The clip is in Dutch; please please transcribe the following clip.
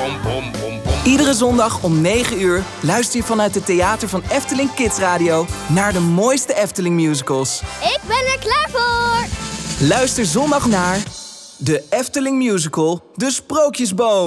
Iedere zondag om 9 uur luister je vanuit het theater van Efteling Kids Radio naar de mooiste Efteling musicals. Ik ben er klaar voor! Luister zondag naar de Efteling Musical, De Sprookjesboom.